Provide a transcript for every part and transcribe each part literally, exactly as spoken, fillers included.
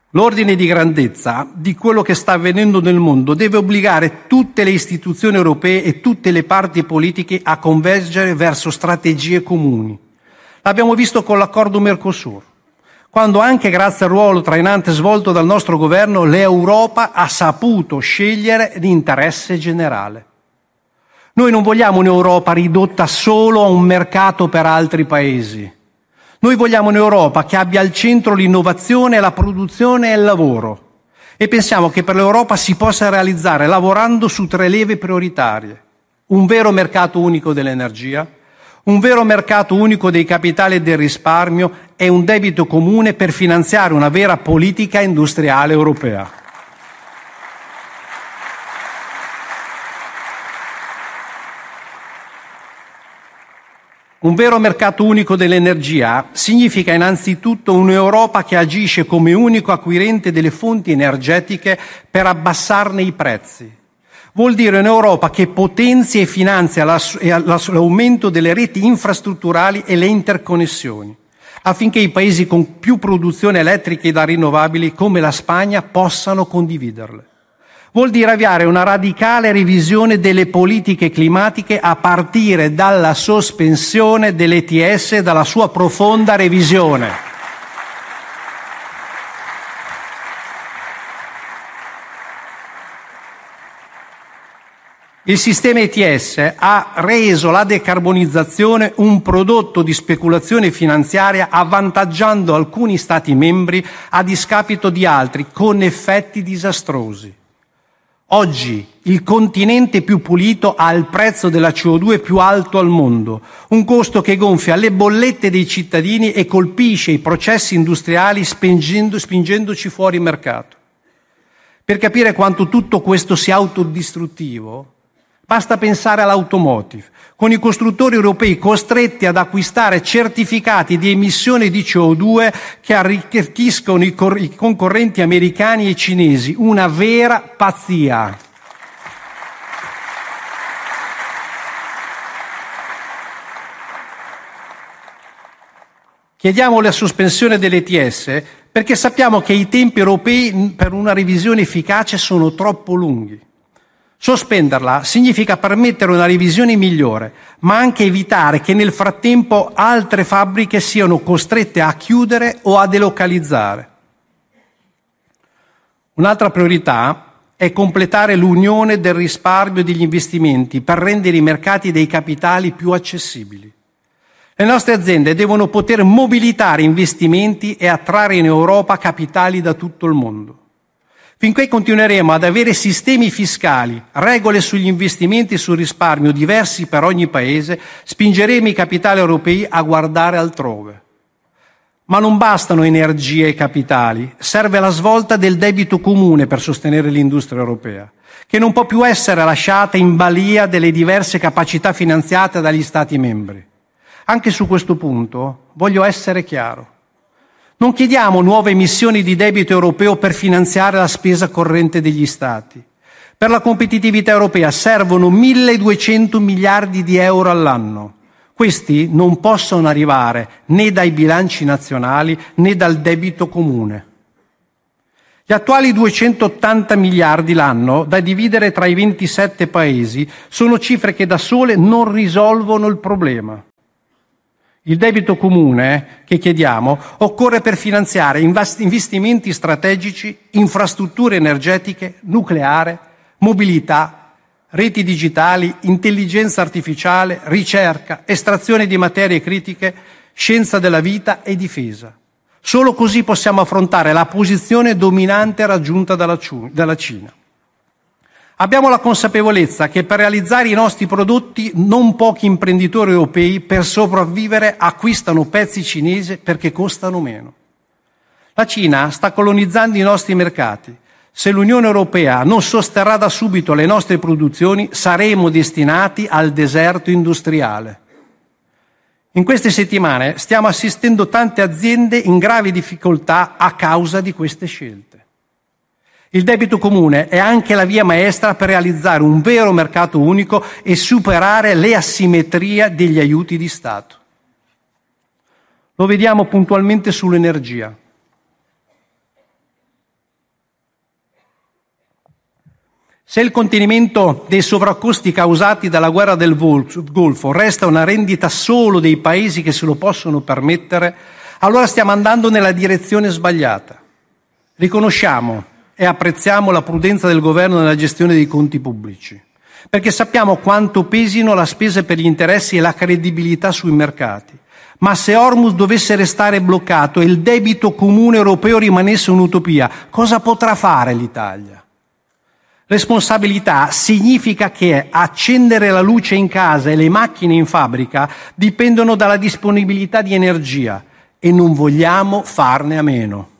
L'ordine di grandezza di quello che sta avvenendo nel mondo deve obbligare tutte le istituzioni europee e tutte le parti politiche a convergere verso strategie comuni. L'abbiamo visto con l'accordo Mercosur, quando anche grazie al ruolo trainante svolto dal nostro governo l'Europa ha saputo scegliere l'interesse generale. Noi non vogliamo un'Europa ridotta solo a un mercato per altri paesi. Noi vogliamo un'Europa che abbia al centro l'innovazione, la produzione e il lavoro. E pensiamo che per l'Europa si possa realizzare lavorando su tre leve prioritarie. Un vero mercato unico dell'energia, un vero mercato unico dei capitali e del risparmio e un debito comune per finanziare una vera politica industriale europea. Un vero mercato unico dell'energia significa innanzitutto un'Europa che agisce come unico acquirente delle fonti energetiche per abbassarne i prezzi. Vuol dire un'Europa che potenzia e finanzia l'aumento delle reti infrastrutturali e le interconnessioni, affinché i paesi con più produzione elettrica da rinnovabili, come la Spagna, possano condividerle. Vuol dire avviare una radicale revisione delle politiche climatiche a partire dalla sospensione dell'E T S e dalla sua profonda revisione. Il sistema E T S ha reso la decarbonizzazione un prodotto di speculazione finanziaria, avvantaggiando alcuni Stati membri a discapito di altri, con effetti disastrosi. Oggi il continente più pulito ha il prezzo della C O due più alto al mondo, un costo che gonfia le bollette dei cittadini e colpisce i processi industriali spingendo, spingendoci fuori mercato. Per capire quanto tutto questo sia autodistruttivo, basta pensare all'automotive, con i costruttori europei costretti ad acquistare certificati di emissione di C O due che arricchiscono i, cor- i concorrenti americani e cinesi, una vera pazzia. Chiediamo la sospensione dell'E T S perché sappiamo che i tempi europei per una revisione efficace sono troppo lunghi. Sospenderla significa permettere una revisione migliore, ma anche evitare che nel frattempo altre fabbriche siano costrette a chiudere o a delocalizzare. Un'altra priorità è completare l'unione del risparmio e degli investimenti per rendere i mercati dei capitali più accessibili. Le nostre aziende devono poter mobilitare investimenti e attrarre in Europa capitali da tutto il mondo. Finché continueremo ad avere sistemi fiscali, regole sugli investimenti e sul risparmio diversi per ogni paese, spingeremo i capitali europei a guardare altrove. Ma non bastano energie e capitali, serve la svolta del debito comune per sostenere l'industria europea, che non può più essere lasciata in balia delle diverse capacità finanziate dagli Stati membri. Anche su questo punto voglio essere chiaro. Non chiediamo nuove emissioni di debito europeo per finanziare la spesa corrente degli Stati. Per la competitività europea servono milleduecento miliardi di euro all'anno. Questi non possono arrivare né dai bilanci nazionali né dal debito comune. Gli attuali duecentottanta miliardi l'anno, da dividere tra i ventisette paesi, sono cifre che da sole non risolvono il problema. Il debito comune che chiediamo occorre per finanziare investimenti strategici, infrastrutture energetiche, nucleare, mobilità, reti digitali, intelligenza artificiale, ricerca, estrazione di materie critiche, scienza della vita e difesa. Solo così possiamo affrontare la posizione dominante raggiunta dalla Cina. Abbiamo la consapevolezza che per realizzare i nostri prodotti non pochi imprenditori europei per sopravvivere acquistano pezzi cinesi perché costano meno. La Cina sta colonizzando i nostri mercati. Se l'Unione Europea non sosterrà da subito le nostre produzioni, saremo destinati al deserto industriale. In queste settimane stiamo assistendo tante aziende in gravi difficoltà a causa di queste scelte. Il debito comune è anche la via maestra per realizzare un vero mercato unico e superare le asimmetrie degli aiuti di Stato. Lo vediamo puntualmente sull'energia. Se il contenimento dei sovraccosti causati dalla guerra del Golfo resta una rendita solo dei paesi che se lo possono permettere, allora stiamo andando nella direzione sbagliata. Riconosciamo e apprezziamo la prudenza del governo nella gestione dei conti pubblici, perché sappiamo quanto pesino la spesa per gli interessi e la credibilità sui mercati. Ma se Hormuz dovesse restare bloccato e il debito comune europeo rimanesse un'utopia, cosa potrà fare l'Italia? Responsabilità significa che accendere la luce in casa e le macchine in fabbrica dipendono dalla disponibilità di energia e non vogliamo farne a meno.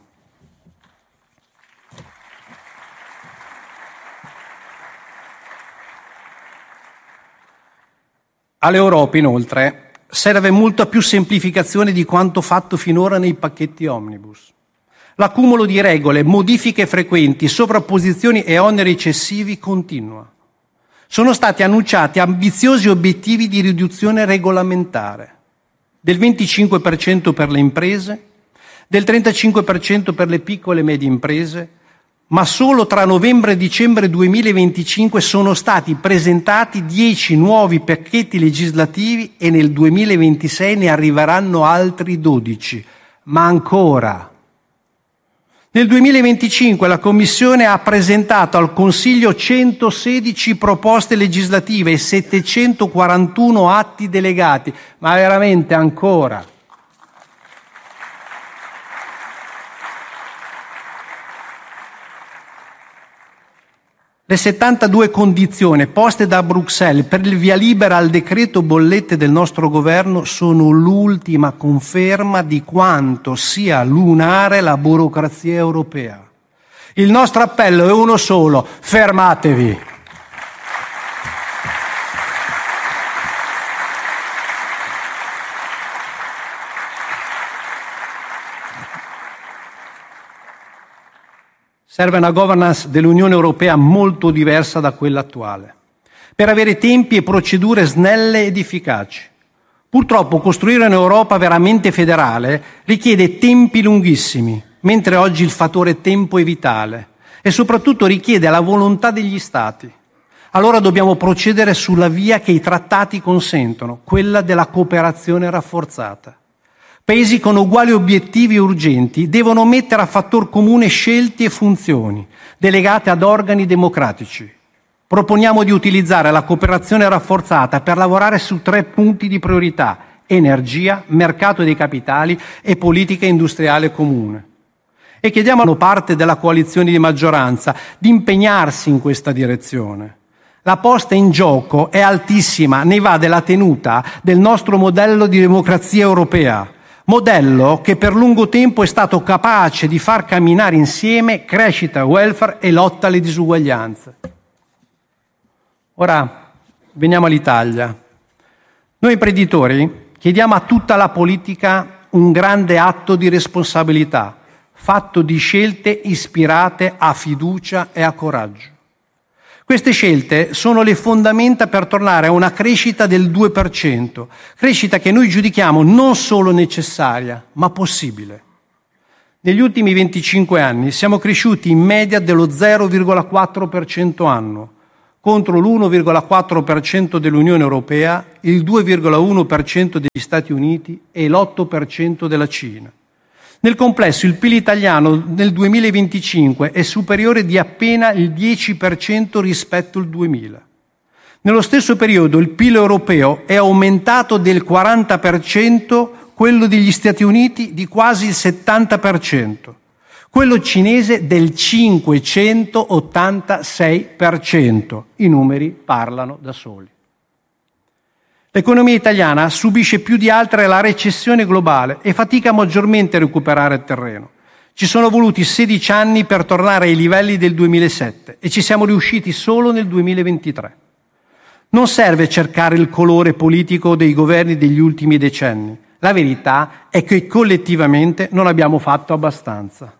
All'Europa, inoltre, serve molta più semplificazione di quanto fatto finora nei pacchetti omnibus. L'accumulo di regole, modifiche frequenti, sovrapposizioni e oneri eccessivi continua. Sono stati annunciati ambiziosi obiettivi di riduzione regolamentare, del venticinque per cento per le imprese, del trentacinque per cento per le piccole e medie imprese, ma solo tra novembre e dicembre duemilaventicinque sono stati presentati dieci nuovi pacchetti legislativi e nel duemilaventisei ne arriveranno altri dodici. Ma ancora. Nel duemilaventicinque la Commissione ha presentato al Consiglio centosedici proposte legislative e settecentoquarantuno atti delegati, ma veramente ancora. Le settantadue condizioni poste da Bruxelles per il via libera al decreto bollette del nostro governo sono l'ultima conferma di quanto sia lunare la burocrazia europea. Il nostro appello è uno solo: fermatevi. Serve una governance dell'Unione Europea molto diversa da quella attuale, per avere tempi e procedure snelle ed efficaci. Purtroppo costruire un'Europa veramente federale richiede tempi lunghissimi, mentre oggi il fattore tempo è vitale e soprattutto richiede la volontà degli Stati. Allora dobbiamo procedere sulla via che i trattati consentono, quella della cooperazione rafforzata. Paesi con uguali obiettivi urgenti devono mettere a fattor comune scelte e funzioni, delegate ad organi democratici. Proponiamo di utilizzare la cooperazione rafforzata per lavorare su tre punti di priorità: energia, mercato dei capitali e politica industriale comune. E chiediamo a parte della coalizione di maggioranza di impegnarsi in questa direzione. La posta in gioco è altissima, ne va della tenuta del nostro modello di democrazia europea. Modello che per lungo tempo è stato capace di far camminare insieme crescita, welfare e lotta alle disuguaglianze. Ora veniamo all'Italia. Noi imprenditori chiediamo a tutta la politica un grande atto di responsabilità, fatto di scelte ispirate a fiducia e a coraggio. Queste scelte sono le fondamenta per tornare a una crescita del due per cento, crescita che noi giudichiamo non solo necessaria, ma possibile. Negli ultimi venticinque anni siamo cresciuti in media dello zero virgola quattro per cento annuo, contro l'uno virgola quattro per cento dell'Unione Europea, il due virgola uno per cento degli Stati Uniti e l'otto per cento della Cina. Nel complesso il P I L italiano nel duemilaventicinque è superiore di appena il dieci per cento rispetto al duemila. Nello stesso periodo il P I L europeo è aumentato del quaranta per cento, quello degli Stati Uniti di quasi il settanta per cento, quello cinese del cinquecentottantasei per cento. I numeri parlano da soli. L'economia italiana subisce più di altre la recessione globale e fatica maggiormente a recuperare il terreno. Ci sono voluti sedici anni per tornare ai livelli del duemilasette e ci siamo riusciti solo nel duemilaventitré. Non serve cercare il colore politico dei governi degli ultimi decenni. La verità è che collettivamente non abbiamo fatto abbastanza.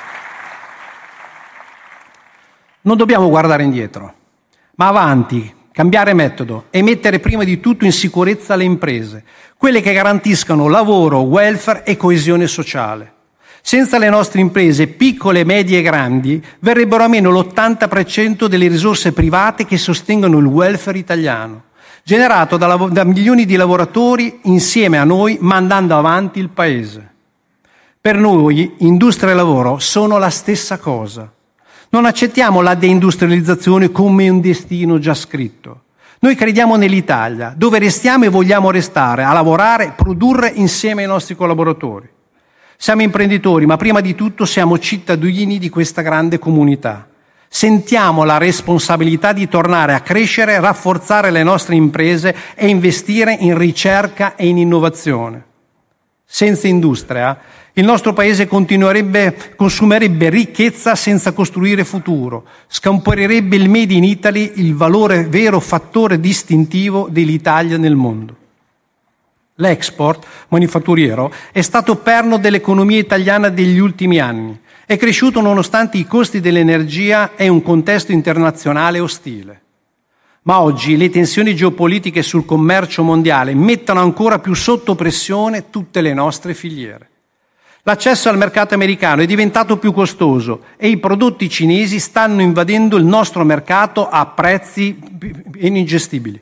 Non dobbiamo guardare indietro, ma avanti, cambiare metodo e mettere prima di tutto in sicurezza le imprese, quelle che garantiscano lavoro, welfare e coesione sociale. Senza le nostre imprese, piccole, medie e grandi, verrebbero a meno l'ottanta per cento delle risorse private che sostengono il welfare italiano, generato da, da milioni di lavoratori insieme a noi, mandando avanti il Paese. Per noi, industria e lavoro sono la stessa cosa. Non accettiamo la deindustrializzazione come un destino già scritto. Noi crediamo nell'Italia, dove restiamo e vogliamo restare, a lavorare e produrre insieme ai nostri collaboratori. Siamo imprenditori, ma prima di tutto siamo cittadini di questa grande comunità. Sentiamo la responsabilità di tornare a crescere, rafforzare le nostre imprese e investire in ricerca e in innovazione. Senza industria, il nostro Paese continuerebbe, consumerebbe ricchezza senza costruire futuro, scamporirebbe il Made in Italy, il valore vero fattore distintivo dell'Italia nel mondo. L'export manifatturiero è stato perno dell'economia italiana degli ultimi anni. È cresciuto nonostante i costi dell'energia e un contesto internazionale ostile. Ma oggi le tensioni geopolitiche sul commercio mondiale mettono ancora più sotto pressione tutte le nostre filiere. L'accesso al mercato americano è diventato più costoso e i prodotti cinesi stanno invadendo il nostro mercato a prezzi ingestibili.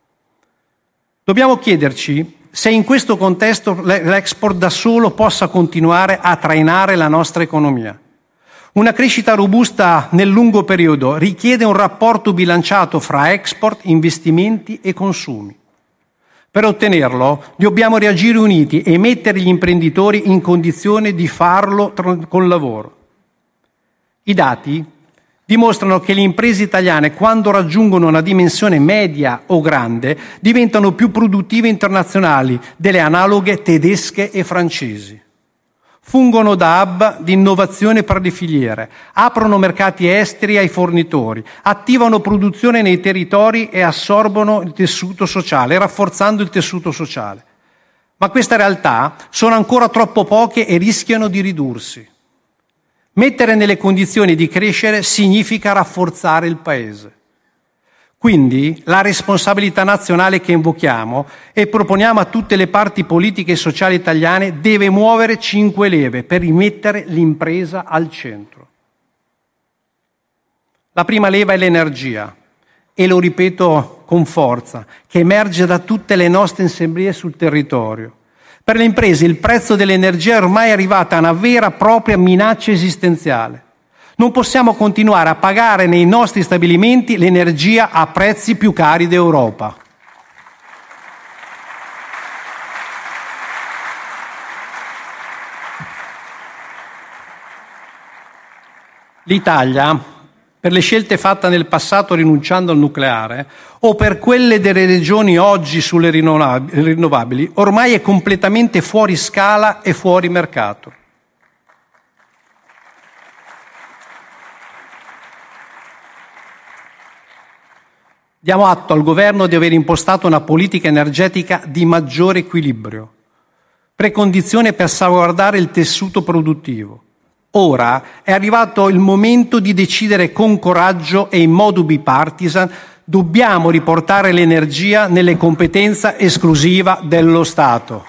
Dobbiamo chiederci se in questo contesto l'export da solo possa continuare a trainare la nostra economia. Una crescita robusta nel lungo periodo richiede un rapporto bilanciato fra export, investimenti e consumi. Per ottenerlo dobbiamo reagire uniti e mettere gli imprenditori in condizione di farlo con lavoro. I dati dimostrano che le imprese italiane, quando raggiungono una dimensione media o grande, diventano più produttive internazionali delle analoghe tedesche e francesi. Fungono da hub di innovazione per le filiere, aprono mercati esteri ai fornitori, attivano produzione nei territori e assorbono il tessuto sociale, rafforzando il tessuto sociale. Ma queste realtà sono ancora troppo poche e rischiano di ridursi. Mettere nelle condizioni di crescere significa rafforzare il Paese. Quindi la responsabilità nazionale che invochiamo e proponiamo a tutte le parti politiche e sociali italiane deve muovere cinque leve per rimettere l'impresa al centro. La prima leva è l'energia e lo ripeto con forza, che emerge da tutte le nostre assemblee sul territorio. Per le imprese il prezzo dell'energia è ormai arrivato a una vera e propria minaccia esistenziale. Non possiamo continuare a pagare nei nostri stabilimenti l'energia a prezzi più cari d'Europa. L'Italia, per le scelte fatte nel passato rinunciando al nucleare, o per quelle delle regioni oggi sulle rinnovabili, ormai è completamente fuori scala e fuori mercato. Diamo atto al governo di aver impostato una politica energetica di maggiore equilibrio, precondizione per salvaguardare il tessuto produttivo. Ora è arrivato il momento di decidere con coraggio e in modo bipartisan. Dobbiamo riportare l'energia nelle competenze esclusiva dello Stato.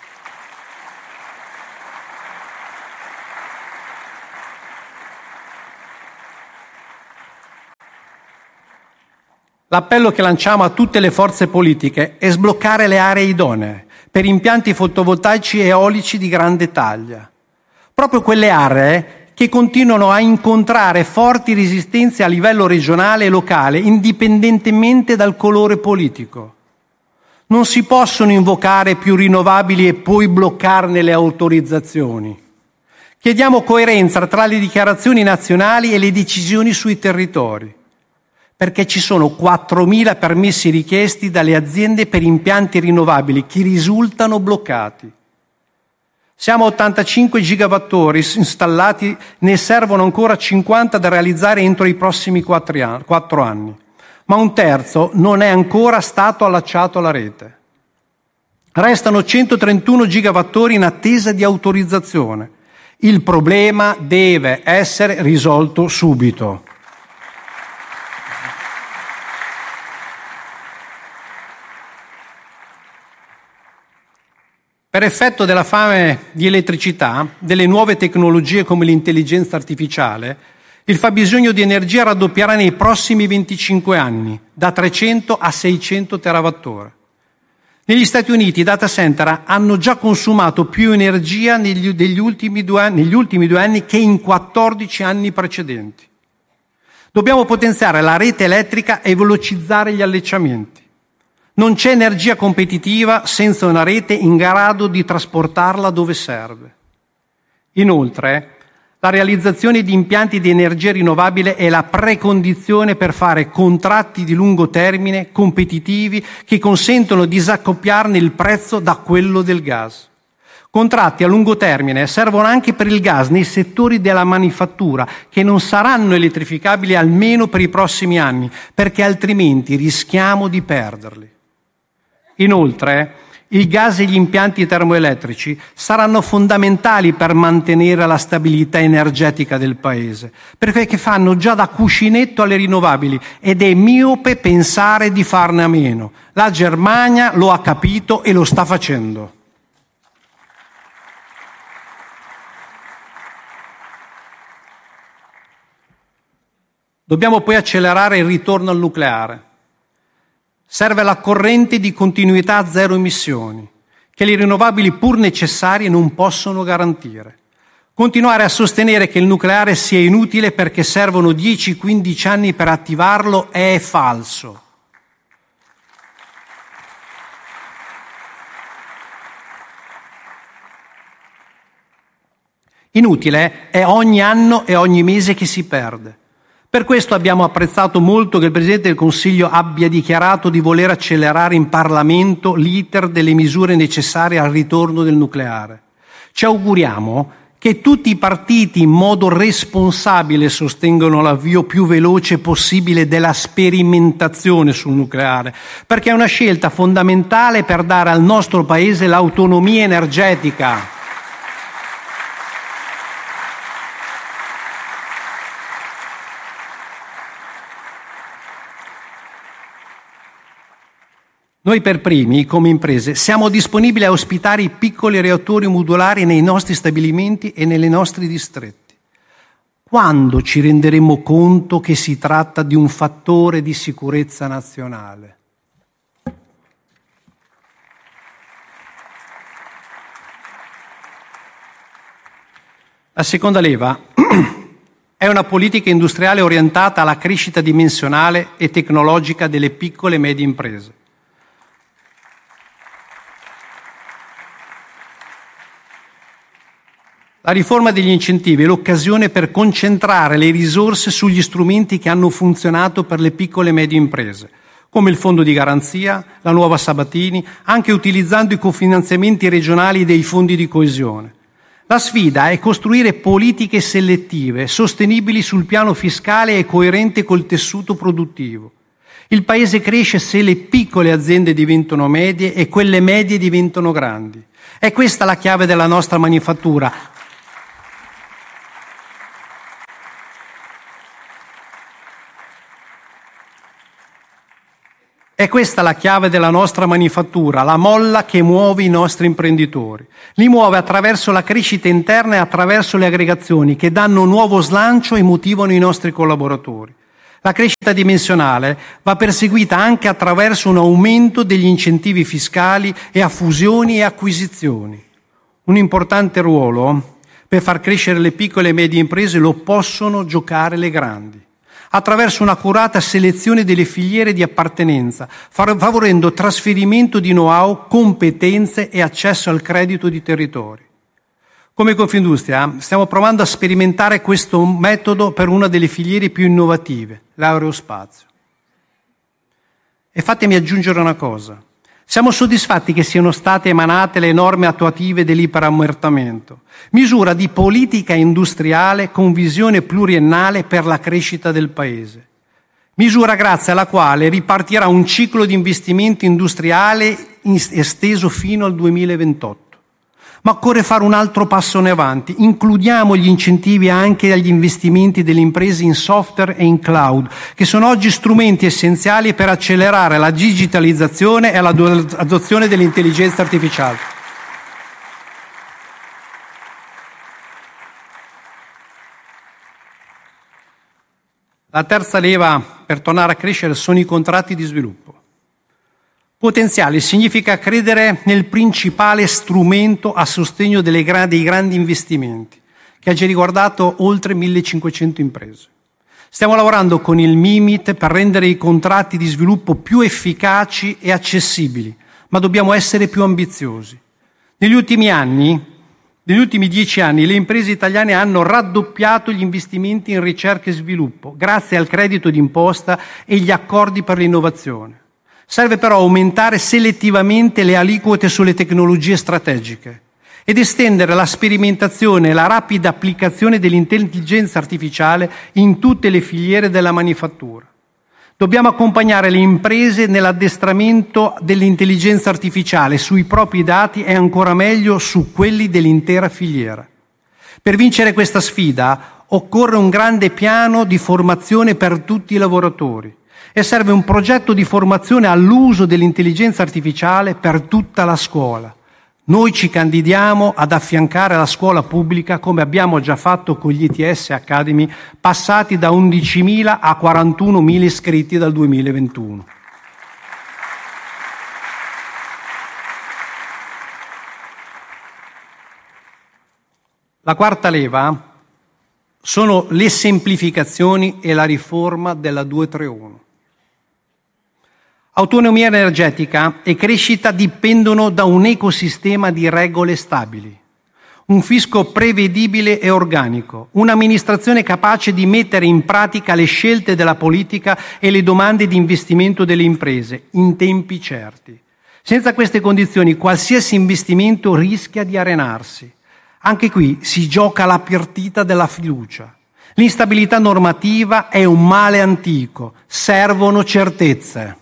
L'appello che lanciamo a tutte le forze politiche è sbloccare le aree idonee per impianti fotovoltaici e eolici di grande taglia. Proprio quelle aree che continuano a incontrare forti resistenze a livello regionale e locale, indipendentemente dal colore politico. Non si possono invocare più rinnovabili e poi bloccarne le autorizzazioni. Chiediamo coerenza tra le dichiarazioni nazionali e le decisioni sui territori, perché ci sono quattromila permessi richiesti dalle aziende per impianti rinnovabili che risultano bloccati. Siamo a ottantacinque gigawattori installati, ne servono ancora cinquanta da realizzare entro i prossimi quattro anni, ma un terzo non è ancora stato allacciato alla rete. Restano centotrentuno gigawattori in attesa di autorizzazione. Il problema deve essere risolto subito. Per effetto della fame di elettricità, delle nuove tecnologie come l'intelligenza artificiale, il fabbisogno di energia raddoppierà nei prossimi venticinque anni, da trecento a seicento terawattora. Negli Stati Uniti i data center hanno già consumato più energia negli, degli ultimi due anni, negli ultimi due anni che in quattordici anni precedenti. Dobbiamo potenziare la rete elettrica e velocizzare gli allacciamenti. Non c'è energia competitiva senza una rete in grado di trasportarla dove serve. Inoltre, la realizzazione di impianti di energia rinnovabile è la precondizione per fare contratti di lungo termine competitivi che consentono di disaccoppiarne il prezzo da quello del gas. Contratti a lungo termine servono anche per il gas nei settori della manifattura, che non saranno elettrificabili almeno per i prossimi anni, perché altrimenti rischiamo di perderli. Inoltre, il gas e gli impianti termoelettrici saranno fondamentali per mantenere la stabilità energetica del Paese, perché fanno già da cuscinetto alle rinnovabili ed è miope pensare di farne a meno. La Germania lo ha capito e lo sta facendo. Dobbiamo poi accelerare il ritorno al nucleare. Serve la corrente di continuità a zero emissioni, che le rinnovabili pur necessarie non possono garantire. Continuare a sostenere che il nucleare sia inutile perché servono dieci quindici anni per attivarlo è falso. Inutile è ogni anno e ogni mese che si perde. Per questo abbiamo apprezzato molto che il Presidente del Consiglio abbia dichiarato di voler accelerare in Parlamento l'iter delle misure necessarie al ritorno del nucleare. Ci auguriamo che tutti i partiti in modo responsabile sostengano l'avvio più veloce possibile della sperimentazione sul nucleare, perché è una scelta fondamentale per dare al nostro Paese l'autonomia energetica. Noi per primi, come imprese, siamo disponibili a ospitare i piccoli reattori modulari nei nostri stabilimenti e nei nostri distretti. Quando ci renderemo conto che si tratta di un fattore di sicurezza nazionale? La seconda leva è una politica industriale orientata alla crescita dimensionale e tecnologica delle piccole e medie imprese. La riforma degli incentivi è l'occasione per concentrare le risorse sugli strumenti che hanno funzionato per le piccole e medie imprese, come il fondo di garanzia, la nuova Sabatini, anche utilizzando i cofinanziamenti regionali dei fondi di coesione. La sfida è costruire politiche selettive, sostenibili sul piano fiscale e coerenti col tessuto produttivo. Il Paese cresce se le piccole aziende diventano medie e quelle medie diventano grandi. È questa la chiave della nostra manifattura. È questa la chiave della nostra manifattura, la molla che muove i nostri imprenditori. Li muove attraverso la crescita interna e attraverso le aggregazioni che danno nuovo slancio e motivano i nostri collaboratori. La crescita dimensionale va perseguita anche attraverso un aumento degli incentivi fiscali e a fusioni e acquisizioni. Un importante ruolo per far crescere le piccole e medie imprese lo possono giocare le grandi, attraverso un'accurata selezione delle filiere di appartenenza, favorendo trasferimento di know-how, competenze e accesso al credito di territori. Come Confindustria stiamo provando a sperimentare questo metodo per una delle filiere più innovative, l'aerospazio. E fatemi aggiungere una cosa. Siamo soddisfatti che siano state emanate le norme attuative dell'iperammortamento, misura di politica industriale con visione pluriennale per la crescita del Paese. Misura grazie alla quale ripartirà un ciclo di investimenti industriale esteso fino al duemilaventotto. Ma occorre fare un altro passo in avanti. Includiamo gli incentivi anche agli investimenti delle imprese in software e in cloud, che sono oggi strumenti essenziali per accelerare la digitalizzazione e l'adozione dell'intelligenza artificiale. La terza leva per tornare a crescere sono i contratti di sviluppo. Potenziale significa credere nel principale strumento a sostegno delle gra- dei grandi investimenti, che ha già riguardato oltre millecinquecento imprese. Stiamo lavorando con il MIMIT per rendere i contratti di sviluppo più efficaci e accessibili, ma dobbiamo essere più ambiziosi. Negli ultimi anni, negli ultimi dieci anni, le imprese italiane hanno raddoppiato gli investimenti in ricerca e sviluppo, grazie al credito d'imposta e gli accordi per l'innovazione. Serve però aumentare selettivamente le aliquote sulle tecnologie strategiche ed estendere la sperimentazione e la rapida applicazione dell'intelligenza artificiale in tutte le filiere della manifattura. Dobbiamo accompagnare le imprese nell'addestramento dell'intelligenza artificiale sui propri dati e ancora meglio su quelli dell'intera filiera. Per vincere questa sfida occorre un grande piano di formazione per tutti i lavoratori e serve un progetto di formazione all'uso dell'intelligenza artificiale per tutta la scuola. Noi ci candidiamo ad affiancare la scuola pubblica come abbiamo già fatto con gli I T S Academy, passati da undicimila a quarantunomila iscritti dal duemilaventuno. La quarta leva sono le semplificazioni e la riforma della duecentotrentuno. Autonomia energetica e crescita dipendono da un ecosistema di regole stabili, un fisco prevedibile e organico, un'amministrazione capace di mettere in pratica le scelte della politica e le domande di investimento delle imprese in tempi certi. Senza queste condizioni qualsiasi investimento rischia di arenarsi. Anche qui si gioca la partita della fiducia. L'instabilità normativa è un male antico, servono certezze.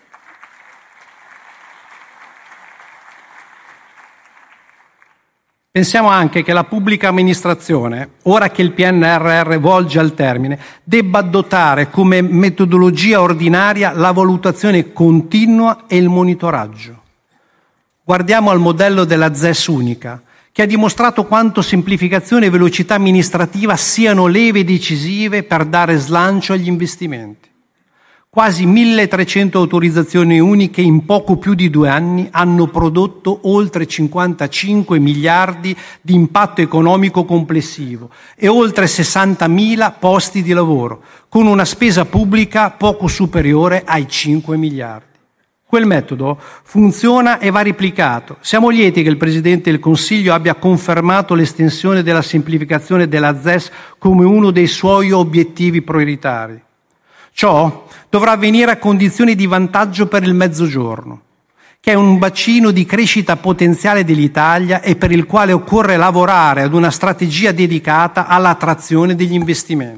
Pensiamo anche che la pubblica amministrazione, ora che il P N R R volge al termine, debba adottare come metodologia ordinaria la valutazione continua e il monitoraggio. Guardiamo al modello della Z E S unica, che ha dimostrato quanto semplificazione e velocità amministrativa siano leve decisive per dare slancio agli investimenti. Quasi milletrecento autorizzazioni uniche in poco più di due anni hanno prodotto oltre cinquantacinque miliardi di impatto economico complessivo e oltre sessantamila posti di lavoro, con una spesa pubblica poco superiore ai cinque miliardi. Quel metodo funziona e va replicato. Siamo lieti che il Presidente del Consiglio abbia confermato l'estensione della semplificazione della Z E S come uno dei suoi obiettivi prioritari. Ciò dovrà avvenire a condizioni di vantaggio per il Mezzogiorno, che è un bacino di crescita potenziale dell'Italia e per il quale occorre lavorare ad una strategia dedicata all'attrazione degli investimenti.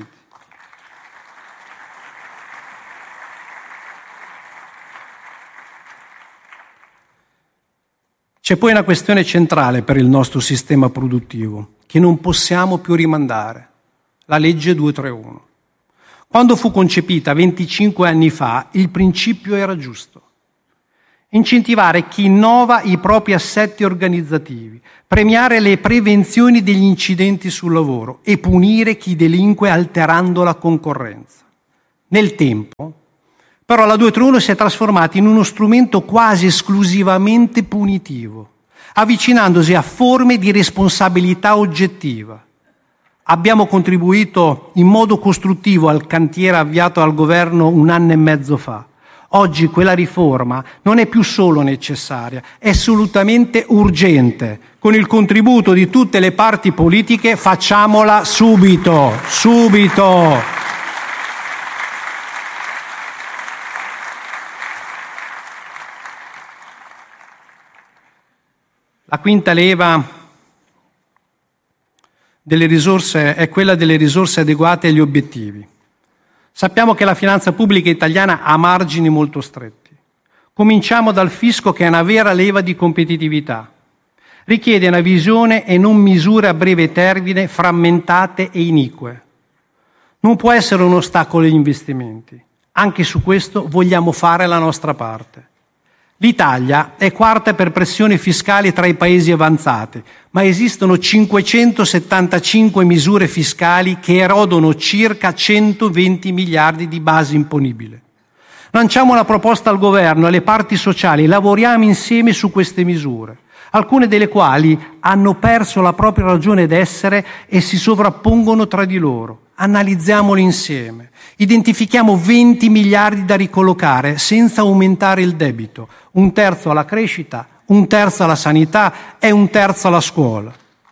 C'è poi una questione centrale per il nostro sistema produttivo, che non possiamo più rimandare, la legge duecentotrentuno. Quando fu concepita venticinque anni fa, il principio era giusto. Incentivare chi innova i propri assetti organizzativi, premiare le prevenzioni degli incidenti sul lavoro e punire chi delinque alterando la concorrenza. Nel tempo, però, la duecentotrentuno si è trasformata in uno strumento quasi esclusivamente punitivo, avvicinandosi a forme di responsabilità oggettiva. Abbiamo contribuito in modo costruttivo al cantiere avviato dal governo un anno e mezzo fa. Oggi quella riforma non è più solo necessaria, è assolutamente urgente. Con il contributo di tutte le parti politiche facciamola subito, subito. La quinta leva delle risorse è quella delle risorse adeguate agli obiettivi. Sappiamo che la finanza pubblica italiana ha margini molto stretti. Cominciamo dal fisco, che è una vera leva di competitività. Richiede una visione e non misure a breve termine frammentate e inique. Non può essere un ostacolo agli investimenti. Anche su questo vogliamo fare la nostra parte. L'Italia è quarta per pressione fiscale tra i paesi avanzati, ma esistono cinquecentosettantacinque misure fiscali che erodono circa centoventi miliardi di base imponibile. Lanciamo una proposta al governo e alle parti sociali, lavoriamo insieme su queste misure, alcune delle quali hanno perso la propria ragione d'essere e si sovrappongono tra di loro. Analizziamole insieme. Identifichiamo venti miliardi da ricollocare senza aumentare il debito, un terzo alla crescita, un terzo alla sanità e un terzo alla scuola.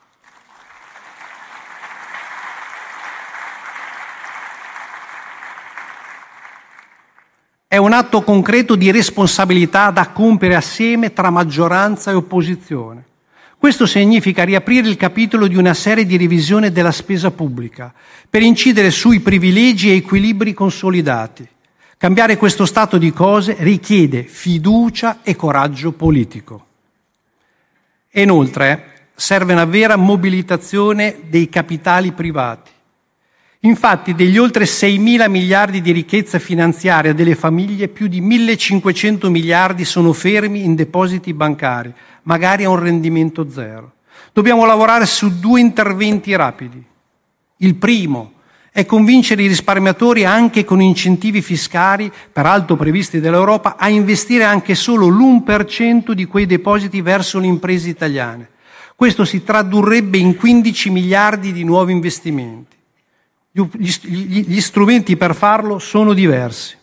È un atto concreto di responsabilità da compiere assieme tra maggioranza e opposizione. Questo significa riaprire il capitolo di una serie di revisione della spesa pubblica per incidere sui privilegi e equilibri consolidati. Cambiare questo stato di cose richiede fiducia e coraggio politico. E inoltre serve una vera mobilitazione dei capitali privati. Infatti, degli oltre seimila miliardi di ricchezza finanziaria delle famiglie, più di millecinquecento miliardi sono fermi in depositi bancari, magari a un rendimento zero. Dobbiamo lavorare su due interventi rapidi. Il primo è convincere i risparmiatori, anche con incentivi fiscali, peraltro previsti dall'Europa, a investire anche solo l'uno per cento di quei depositi verso le imprese italiane. Questo si tradurrebbe in quindici miliardi di nuovi investimenti. Gli, gli, gli strumenti per farlo sono diversi.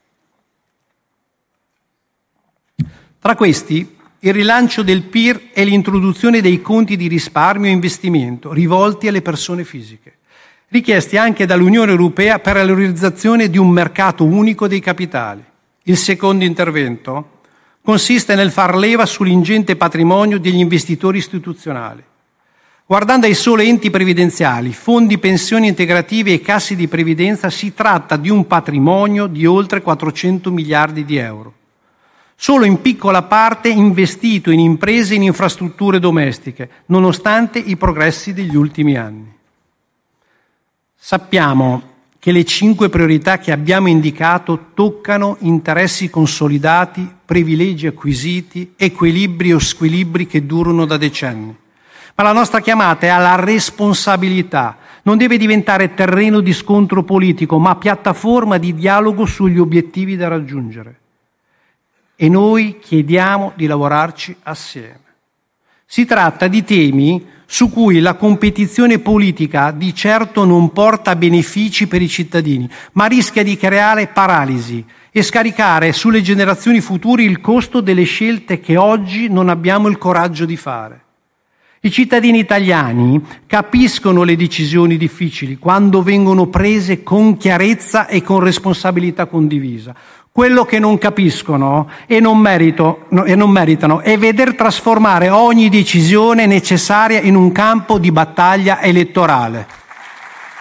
Tra questi, il rilancio del P I R e l'introduzione dei conti di risparmio e investimento rivolti alle persone fisiche, richiesti anche dall'Unione Europea per la realizzazione di un mercato unico dei capitali. Il secondo intervento consiste nel far leva sull'ingente patrimonio degli investitori istituzionali. Guardando ai soli enti previdenziali, fondi pensioni integrative e casse di previdenza, si tratta di un patrimonio di oltre quattrocento miliardi di euro. Solo in piccola parte investito in imprese e in infrastrutture domestiche, nonostante i progressi degli ultimi anni. Sappiamo che le cinque priorità che abbiamo indicato toccano interessi consolidati, privilegi acquisiti, equilibri o squilibri che durano da decenni. Ma la nostra chiamata è alla responsabilità. Non deve diventare terreno di scontro politico, ma piattaforma di dialogo sugli obiettivi da raggiungere. E noi chiediamo di lavorarci assieme. Si tratta di temi su cui la competizione politica di certo non porta benefici per i cittadini, ma rischia di creare paralisi e scaricare sulle generazioni future il costo delle scelte che oggi non abbiamo il coraggio di fare. I cittadini italiani capiscono le decisioni difficili quando vengono prese con chiarezza e con responsabilità condivisa. Quello che non capiscono e non, merito, no, e non meritano è veder trasformare ogni decisione necessaria in un campo di battaglia elettorale.